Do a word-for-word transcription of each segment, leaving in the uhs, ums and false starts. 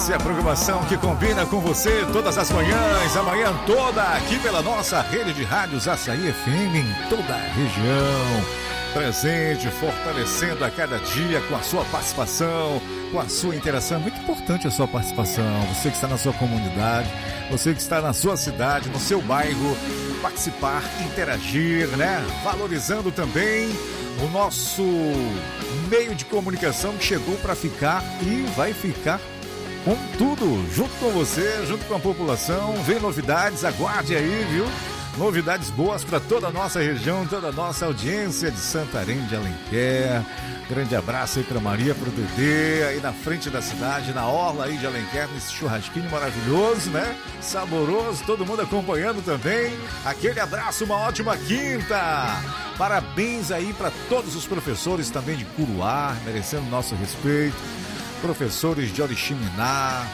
Essa é a programação que combina com você todas as manhãs, a manhã toda, aqui pela nossa rede de rádios Açaí F M, em toda a região. Presente, fortalecendo a cada dia com a sua participação, com a sua interação. É muito importante a sua participação. Você que está na sua comunidade, você que está na sua cidade, no seu bairro, participar, interagir, né? Valorizando também o nosso meio de comunicação que chegou para ficar e vai ficar com tudo, junto com você, junto com a população. Vem novidades, aguarde aí, viu? Novidades boas para toda a nossa região, toda a nossa audiência de Santarém, de Alenquer. Grande abraço aí para Maria, para o Dedê, aí na frente da cidade, na orla aí de Alenquer, nesse churrasquinho maravilhoso, né? Saboroso, todo mundo acompanhando também. Aquele abraço, uma ótima quinta. Parabéns aí para todos os professores também de Curuá, merecendo nosso respeito. Professores de Oriximiná,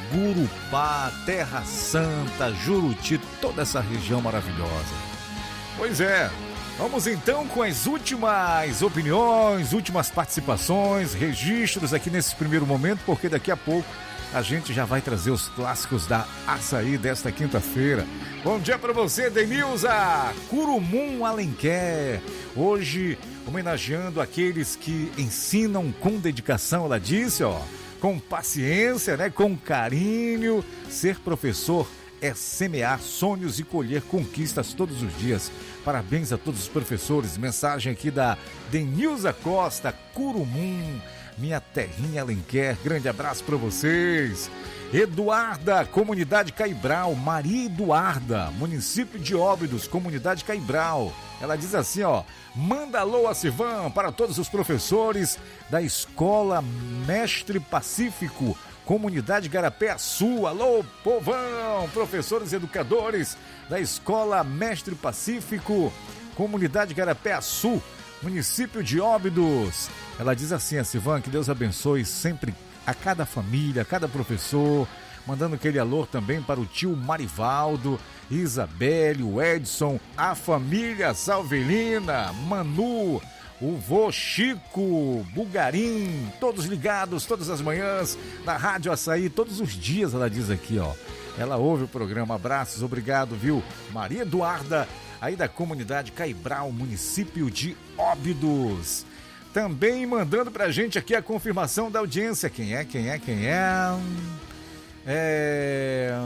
Gurupá, Terra Santa, Juruti, toda essa região maravilhosa. Pois é, vamos então com as últimas opiniões, últimas participações, registros aqui nesse primeiro momento, porque daqui a pouco a gente já vai trazer os clássicos da Açaí desta quinta-feira. Bom dia para você, Denilza, Curumum, Alenquer. Hoje, homenageando aqueles que ensinam com dedicação, ela disse, ó, com paciência, né, com carinho. Ser professor é semear sonhos e colher conquistas todos os dias. Parabéns a todos os professores. Mensagem aqui da Denilza Costa, Curumum, minha terrinha Alenquer. Grande abraço para vocês. Eduarda, Comunidade Caibral, Maria Eduarda, município de Óbidos, Comunidade Caibral. Ela diz assim, ó, manda alô a Sivan para todos os professores da Escola Mestre Pacífico, Comunidade Garapé Sul. Alô, povão, professores e educadores da Escola Mestre Pacífico, Comunidade Garapé Sul, município de Óbidos. Ela diz assim, a Sivan, que Deus abençoe sempre a cada família, a cada professor, mandando aquele alô também para o tio Marivaldo, Isabelle, o Edson, a família Salvelina, Manu, o vô Chico, Bugarim, todos ligados todas as manhãs na Rádio Açaí, todos os dias, ela diz aqui, ó. Ela ouve o programa, abraços, obrigado, viu? Maria Eduarda, aí da Comunidade Caibral, município de Óbidos. Também mandando pra gente aqui a confirmação da audiência. Quem é, quem é, quem é? É...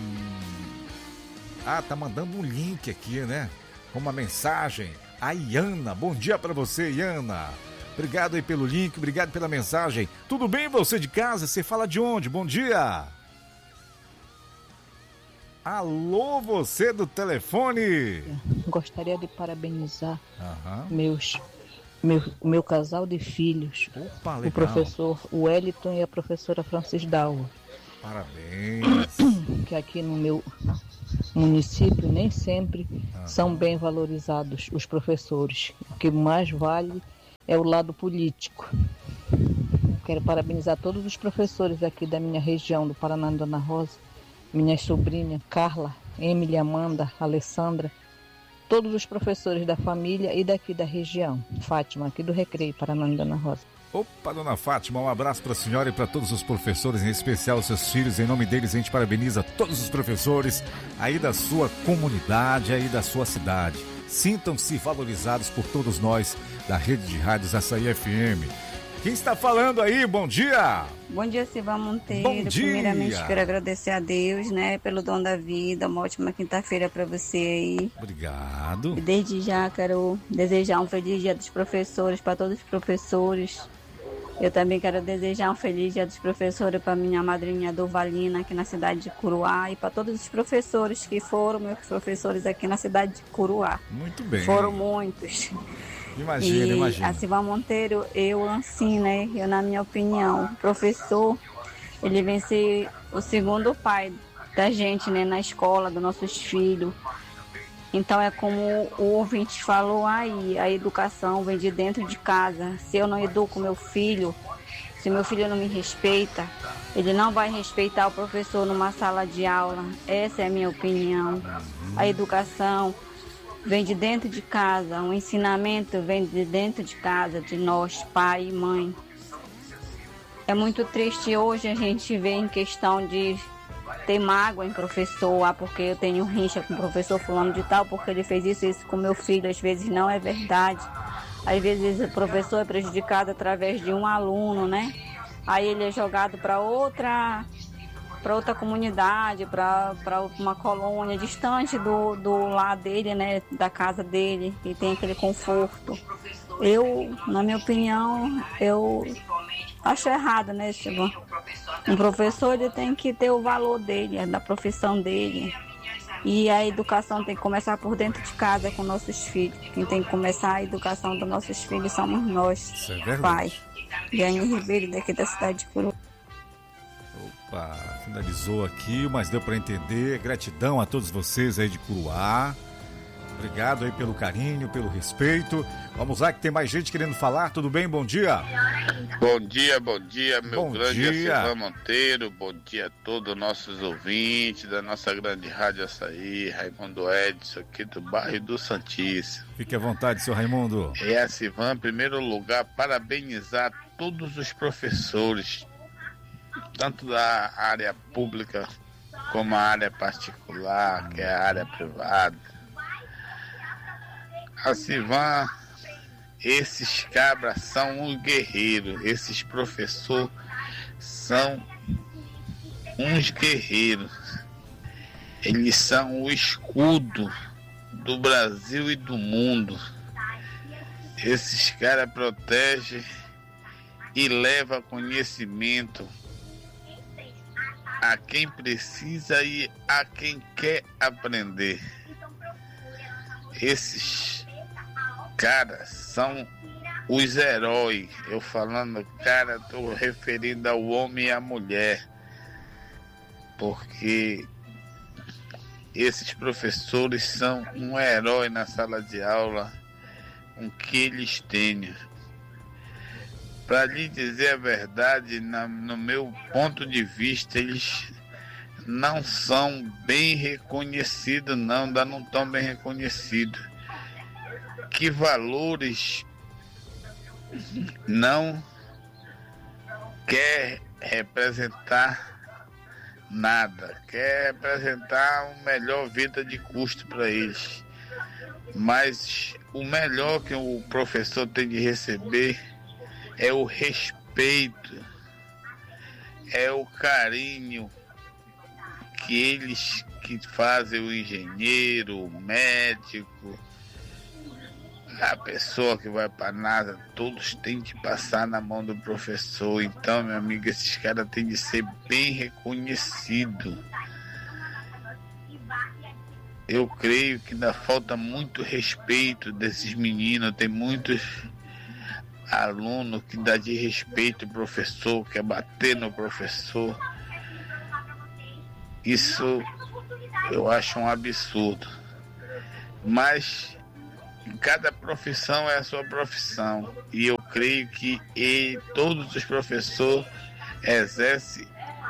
Ah, tá mandando um link aqui, né? Com uma mensagem. A Iana, bom dia pra você, Iana. Obrigado aí pelo link, obrigado pela mensagem. Tudo bem você de casa? Você fala de onde? Bom dia. Alô, você do telefone. Gostaria de parabenizar Aham. meus... Meu, meu casal de filhos, Opa, o legal. professor Wellington e a professora Francis Dalva. Parabéns. Que aqui no meu município nem sempre Aham. são bem valorizados os professores. O que mais vale é o lado político. Quero parabenizar todos os professores aqui da minha região, do Paraná e Dona Rosa, minhas sobrinhas Carla, Emily, Amanda, Alessandra, todos os professores da família e daqui da região. Fátima, aqui do Recreio, Paraná e Dona Rosa. Opa, dona Fátima, um abraço para a senhora e para todos os professores, em especial os seus filhos. Em nome deles, a gente parabeniza todos os professores aí da sua comunidade, aí da sua cidade. Sintam-se valorizados por todos nós da rede de rádios Açaí F M. Quem está falando aí? Bom dia! Bom dia, Silva Monteiro. Bom dia! Primeiramente, quero agradecer a Deus, né, pelo dom da vida. Uma ótima quinta-feira para você aí. Obrigado. E desde já quero desejar um feliz dia dos professores para todos os professores. Eu também quero desejar um feliz dia dos professores para minha madrinha Durvalina aqui na cidade de Curuá e para todos os professores que foram meus professores aqui na cidade de Curuá. Muito bem. Foram muitos. Imagina, e imagina. a Silva Monteiro, eu assim, né, eu na minha opinião, o professor, ele vem ser o segundo pai da gente, né, na escola, dos nossos filhos. Então é como o ouvinte falou aí, a educação vem de dentro de casa. Se eu não educo meu filho, se meu filho não me respeita, ele não vai respeitar o professor numa sala de aula. Essa é a minha opinião. A educação vem de dentro de casa, o ensinamento vem de dentro de casa, de nós, pai e mãe. É muito triste hoje a gente ver em questão de ter mágoa em professor, ah, porque eu tenho rincha com o professor fulano de tal, porque ele fez isso, isso com meu filho, às vezes não é verdade. Às vezes o professor é prejudicado através de um aluno, né? Aí ele é jogado para outra, para outra comunidade, para uma colônia distante do, do lar dele, né? Da casa dele, e tem aquele conforto. Eu, na minha opinião, eu acho errado, né, Silvão? Um professor, ele tem que ter o valor dele, da profissão dele. E a educação tem que começar por dentro de casa com nossos filhos. Quem tem que começar a educação dos nossos filhos somos nós, é pais. Jane Ribeiro, daqui da cidade de Curuá. Opa, finalizou aqui, mas deu para entender. Gratidão a todos vocês aí de Curuá. Obrigado aí pelo carinho, pelo respeito. Vamos lá que tem mais gente querendo falar. Tudo bem? Bom dia. Bom dia, bom dia, meu bom grande dia. Silvão Monteiro. Bom dia a todos os nossos ouvintes da nossa grande Rádio Açaí, Raimundo Edson, aqui do bairro do Santíssimo. Fique à vontade, seu Raimundo. É a Silvão, em primeiro lugar, parabenizar todos os professores, tanto da área pública como a área particular, que é a área privada. A Silvão, esses cabras são uns guerreiros, esses professores são uns guerreiros. Eles são o escudo do Brasil e do mundo. Esses caras protegem e levam conhecimento a quem precisa e a quem quer aprender. Esses caras são os heróis. Eu falando cara, estou referindo ao homem e à mulher, porque esses professores são um herói na sala de aula, com que eles tenham. Para lhe dizer a verdade, na, no meu ponto de vista, eles não são bem reconhecidos, não, ainda não estão bem reconhecidos. Que valores não quer representar nada, quer representar uma melhor vida de custo para eles. Mas o melhor que o professor tem de receber é o respeito, é o carinho que eles que fazem, o engenheiro, o médico, a pessoa que vai para nada, todos têm de passar na mão do professor. Então, meu amigo, esses caras têm de ser bem reconhecidos. Eu creio que ainda falta muito respeito desses meninos. Tem muitos alunos que dá de respeito ao professor, quer bater no professor. Isso eu acho um absurdo. Mas cada profissão é a sua profissão, e eu creio que ele, todos os professores exercem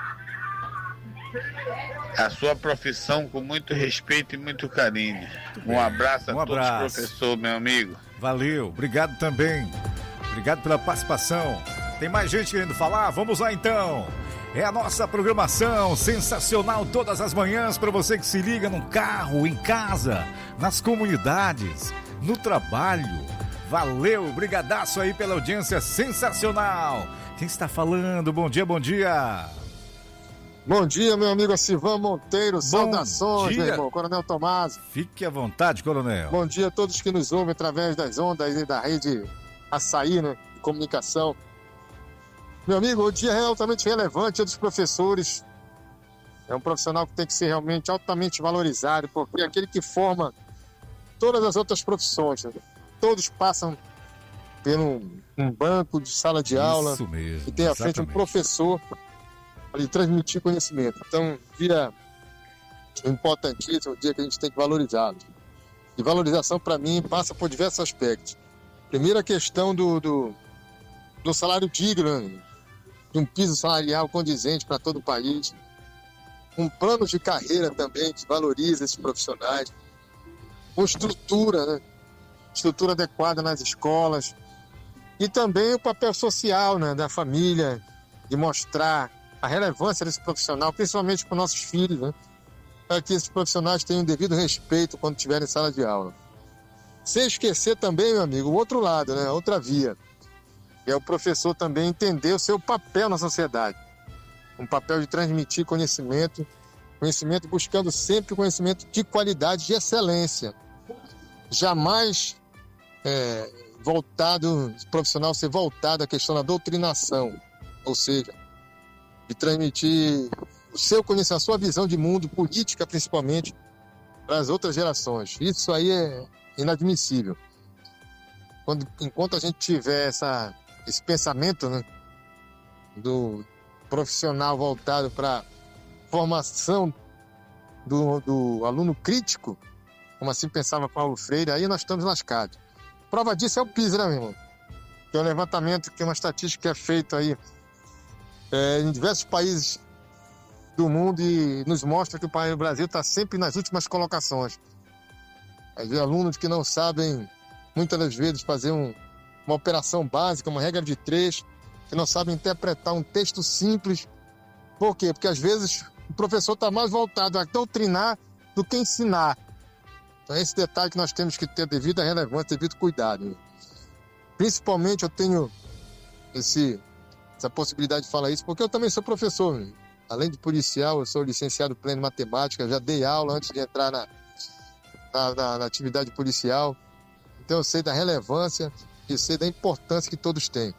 a sua profissão com muito respeito e muito carinho. Um abraço a um todos abraço. os professores, meu amigo. Valeu, obrigado também. Obrigado pela participação. Tem mais gente querendo falar? Vamos lá então. É a nossa programação sensacional todas as manhãs para você que se liga no carro, em casa, nas comunidades, no trabalho. Valeu, brigadaço aí pela audiência sensacional. Quem está falando? Bom dia, bom dia. Bom dia, meu amigo Silvão Monteiro. Bom Saudações, dia. Meu irmão, Coronel Tomás. Fique à vontade, Coronel. Bom dia a todos que nos ouvem através das ondas e da rede Açaí, né, de comunicação. Meu amigo, o dia é altamente relevante é dos professores. É um profissional que tem que ser realmente altamente valorizado, porque é aquele que forma todas as outras profissões. Né? Todos passam por um, um banco de sala de aula. Isso mesmo, e tem à frente um professor para lhe transmitir conhecimento. Então, dia importantíssimo, um dia que a gente tem que valorizá-lo. E valorização, para mim, passa por diversos aspectos. Primeiro, a questão do, do, do salário digno, né? De um piso salarial condizente para todo o país. Um plano de carreira também que valoriza esses profissionais. Uma estrutura, né? Estrutura adequada nas escolas. E também o papel social, né? Da família de mostrar a relevância desse profissional, principalmente para os nossos filhos, né? Para que esses profissionais tenham o devido respeito quando estiverem em sala de aula. Sem esquecer também, meu amigo, o outro lado, né? A outra via, que é o professor também entender o seu papel na sociedade. Um papel de transmitir conhecimento, conhecimento buscando sempre conhecimento de qualidade, de excelência. Jamais é, voltado, o profissional ser voltado à questão da doutrinação, ou seja, de transmitir o seu conhecimento, a sua visão de mundo, política principalmente, para as outras gerações. Isso aí é inadmissível. Quando, enquanto a gente tiver essa, esse pensamento, né, do profissional voltado para formação do, do aluno crítico, como assim pensava Paulo Freire, aí nós estamos lascados. Prova disso é o PISA, né, meu irmão? Que é um levantamento, que é uma estatística que é feita aí é, em diversos países do mundo e nos mostra que o país, o Brasil está sempre nas últimas colocações. Às vezes, alunos que não sabem, muitas das vezes, fazer um, uma operação básica, uma regra de três, que não sabem interpretar um texto simples. Por quê? Porque às vezes o professor está mais voltado a doutrinar do que ensinar. Então, esse detalhe que nós temos que ter devido à relevância, devido cuidado. Principalmente, eu tenho esse, essa possibilidade de falar isso, porque eu também sou professor. Além de policial, eu sou licenciado pleno em matemática, já dei aula antes de entrar na, na, na, na atividade policial. Então, eu sei da relevância e sei da importância que todos têm.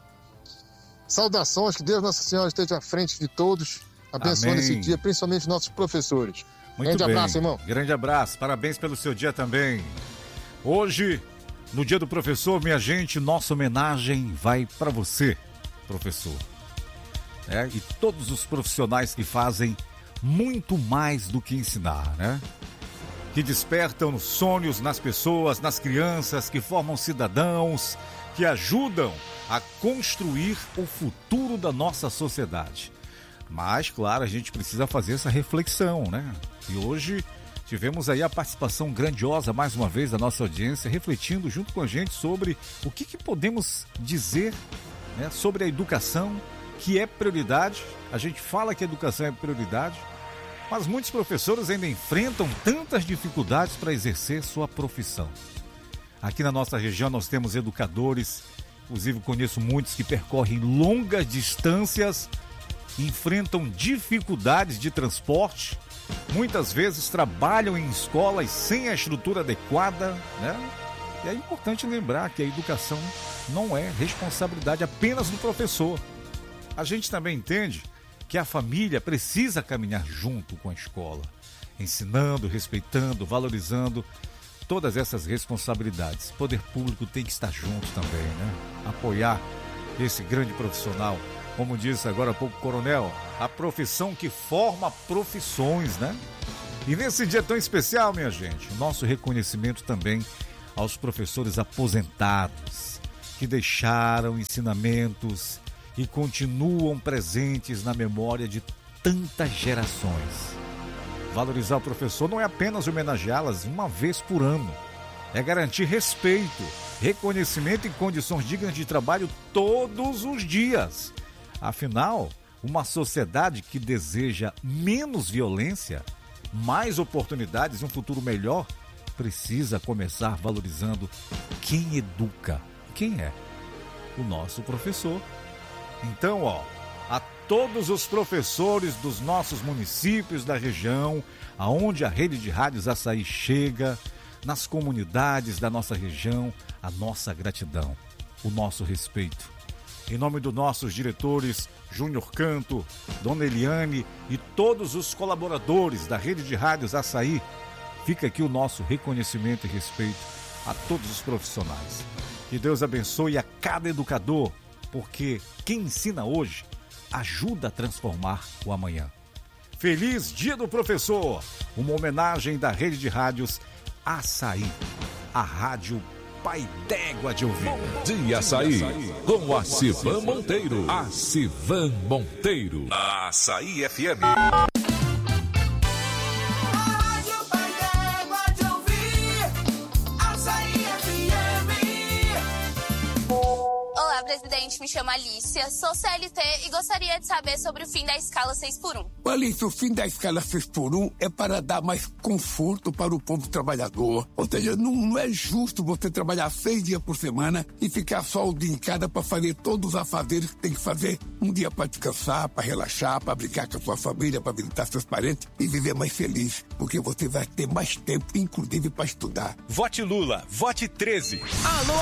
Saudações, que Deus Nossa Senhora esteja à frente de todos, abençoando esse dia, principalmente nossos professores. Muito Grande bem. abraço, irmão. Grande abraço, parabéns pelo seu dia também. Hoje, no Dia do Professor, minha gente, nossa homenagem vai para você, professor. É, e todos os profissionais que fazem muito mais do que ensinar, né? Que despertam sonhos nas pessoas, nas crianças, que formam cidadãos, que ajudam a construir o futuro da nossa sociedade. Mas, claro, a gente precisa fazer essa reflexão, né? E hoje tivemos aí a participação grandiosa, mais uma vez, da nossa audiência, refletindo junto com a gente sobre o que, que podemos dizer, né, sobre a educação, que é prioridade. A gente fala que a educação é prioridade, mas muitos professores ainda enfrentam tantas dificuldades para exercer sua profissão. Aqui na nossa região nós temos educadores, inclusive conheço muitos que percorrem longas distâncias, enfrentam dificuldades de transporte, muitas vezes trabalham em escolas sem a estrutura adequada, né? E é importante lembrar que a educação não é responsabilidade apenas do professor. A gente também entende que a família precisa caminhar junto com a escola, ensinando, respeitando, valorizando todas essas responsabilidades. O poder público tem que estar junto também, né? Apoiar esse grande profissional. Como disse agora há pouco o coronel, a profissão que forma profissões, né? E nesse dia tão especial, minha gente, o nosso reconhecimento também aos professores aposentados, que deixaram ensinamentos e continuam presentes na memória de tantas gerações. Valorizar o professor não é apenas homenageá-las uma vez por ano, é garantir respeito, reconhecimento e condições dignas de trabalho todos os dias. Afinal, uma sociedade que deseja menos violência, mais oportunidades e um futuro melhor, precisa começar valorizando quem educa. Quem é? O nosso professor. Então, ó, a todos os professores dos nossos municípios da região, aonde a rede de rádios Açaí chega, nas comunidades da nossa região, a nossa gratidão, o nosso respeito. Em nome dos nossos diretores, Júnior Canto, Dona Eliane e todos os colaboradores da rede de rádios Açaí, fica aqui o nosso reconhecimento e respeito a todos os profissionais. Que Deus abençoe a cada educador, porque quem ensina hoje ajuda a transformar o amanhã. Feliz Dia do Professor! Uma homenagem da rede de rádios Açaí, a rádio Pai d'Égua de ouvir. Dia Açaí, com a Civan Monteiro. A Civan Monteiro. A Açaí F M. Olá, presidente. gente, me chamo Alicia, sou C L T e gostaria de saber sobre o fim da escala seis por um. Alicia, o fim da escala seis por um é para dar mais conforto para o povo trabalhador. Ou seja, não, não é justo você trabalhar seis dias por semana e ficar só o dia em cada para fazer todos os afazeres que tem que fazer. Um dia para descansar, para relaxar, para brincar com a sua família, para visitar seus parentes e viver mais feliz. Porque você vai ter mais tempo, inclusive, para estudar. Vote Lula, vote treze. Alô,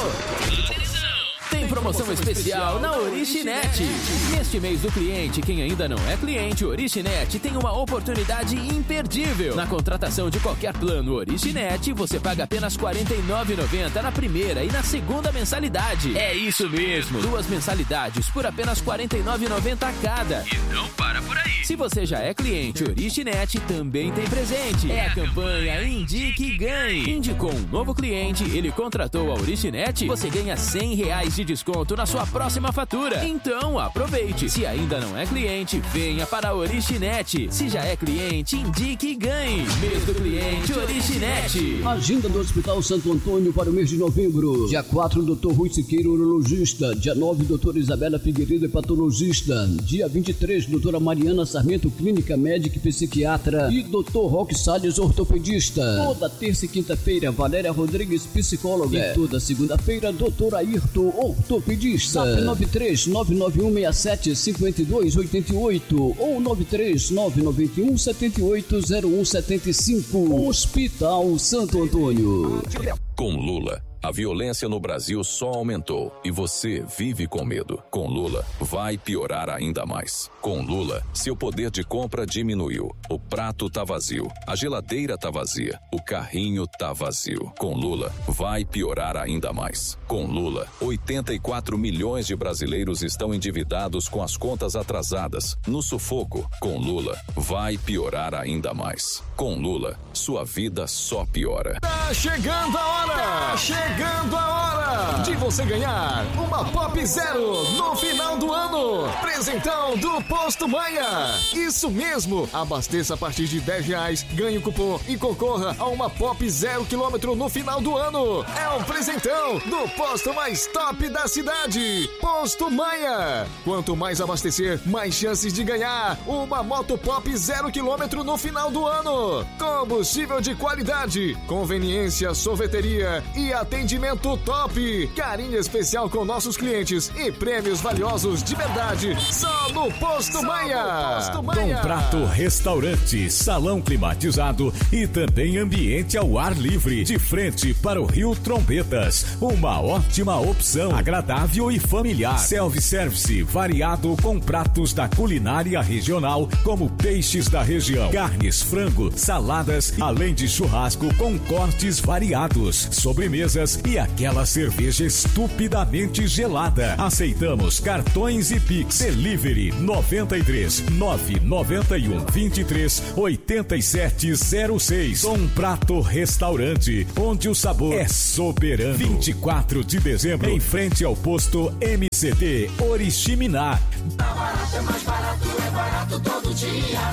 alô! Tem promoção especial na Originet. Neste mês do cliente, quem ainda não é cliente Originet tem uma oportunidade imperdível. Na contratação de qualquer plano Originet, você paga apenas quarenta e nove reais e noventa centavos na primeira e na segunda mensalidade. É isso mesmo, duas mensalidades por apenas quarenta e nove reais e noventa centavos cada. E não para por aí. Se você já é cliente Originet, também tem presente. É a campanha Indique e Ganhe. Indicou um novo cliente, ele contratou a Originet, você ganha cem reais de desconto na sua próxima fatura. Então aproveite. Se ainda não é cliente, venha para a Originet. Se já é cliente, indique e ganhe. Mês do cliente Originet. Agenda do Hospital Santo Antônio para o mês de novembro. Dia quatro, doutor Rui Siqueira, urologista. Dia nove, doutora Isabela Figueiredo, hepatologista. Dia vinte e três, doutora Mariana Sarmento, clínica médica e psiquiatra. E doutor Roque Salles, ortopedista. Toda terça e quinta-feira, Valéria Rodrigues, psicóloga. E toda segunda-feira, doutor Ayrton, ortopedista. Zap nove três nove nove um seis sete cinco dois oito oito ou nove três nove nove um sete oito zero um sete cinco. Hospital Santo Antônio. Com Lula, a violência no Brasil só aumentou e você vive com medo. Com Lula, vai piorar ainda mais. Com Lula, seu poder de compra diminuiu. O prato tá vazio, a geladeira tá vazia, o carrinho tá vazio. Com Lula, vai piorar ainda mais. Com Lula, oitenta e quatro milhões de brasileiros estão endividados com as contas atrasadas, no sufoco. Com Lula, vai piorar ainda mais. Com Lula, sua vida só piora. Tá chegando a hora! Tá chegando a hora de você ganhar uma Pop Zero no final do ano. Presentão do Posto Maia. Isso mesmo, abasteça a partir de dez reais, ganhe o cupom e concorra a uma Pop Zero quilômetro no final do ano. É um presentão do posto mais top da cidade, Posto Maia. Quanto mais abastecer, mais chances de ganhar uma moto Pop Zero quilômetro no final do ano. Combustível de qualidade, conveniência, sorveteria e atendimento top. Carinho especial com nossos clientes e prêmios valiosos de verdade só no Posto Maia. Com prato, restaurante, salão climatizado e também ambiente ao ar livre, de frente para o Rio Trombetas. Uma ótima opção, agradável e familiar. Self-service variado com pratos da culinária regional, como peixes da região, carnes, frango, saladas, além de churrasco com cortes variados, sobremesas e aquela cerveja estupidamente gelada. Aceitamos cartões e Pix. Delivery noventa e três nove nove um vinte e três oitenta e sete zero seis. Um prato restaurante onde o sabor é soberano. vinte e quatro de dezembro, em frente ao posto M C T Oriximiná. Tá barato, é mais barato, é barato todo dia.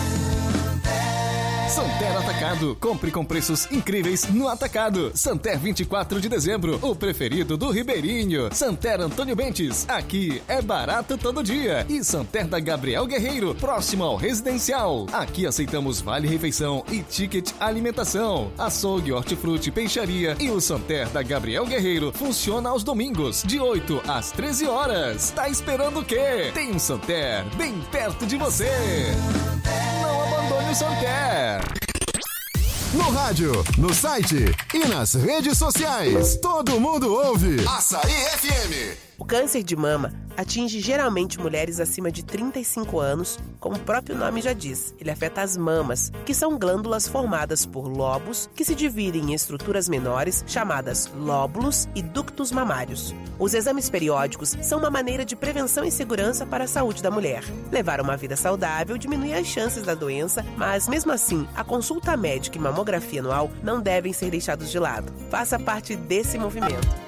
Santer Atacado. Compre com preços incríveis no Atacado. Santer vinte e quatro de dezembro, o preferido do Ribeirinho. Santer Antônio Bentes, aqui é barato todo dia. E Santer da Gabriel Guerreiro, próximo ao Residencial. Aqui aceitamos vale refeição e ticket alimentação. Açougue, hortifruti, peixaria e o Santer da Gabriel Guerreiro funciona aos domingos, de oito às treze horas. Tá esperando o quê? Tem um Santer bem perto de você. Não abandone o Santer. No rádio, no site e nas redes sociais. Todo mundo ouve Açaí F M. O câncer de mama atinge geralmente mulheres acima de trinta e cinco anos, como o próprio nome já diz. Ele afeta as mamas, que são glândulas formadas por lobos que se dividem em estruturas menores, chamadas lóbulos e ductos mamários. Os exames periódicos são uma maneira de prevenção e segurança para a saúde da mulher. Levar uma vida saudável diminui as chances da doença, mas mesmo assim, a consulta médica e mamografia anual não devem ser deixados de lado. Faça parte desse movimento.